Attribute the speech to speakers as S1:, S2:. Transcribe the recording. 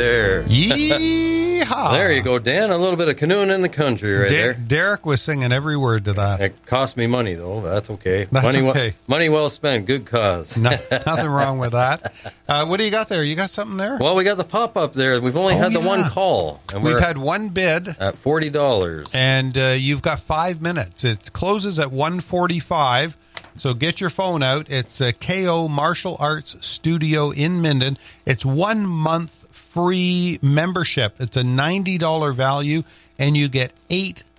S1: there.
S2: Yeehaw!
S1: There you go, Dan. A little bit of canoeing in the country right there.
S2: Derek was singing every word to that.
S1: It cost me money, though. That's okay.
S2: That's okay.
S1: Money well spent. Good cause.
S2: Nothing wrong with that. What do you got there? You got something there?
S1: Well, we got the pop-up there. We've only had the one call. And
S2: we've had one bid.
S1: At $40.
S2: And you've got 5 minutes. It closes at 1:45. So get your phone out. It's KO Martial Arts Studio in Minden. It's 1 month free membership. It's a $90 value, and you get 8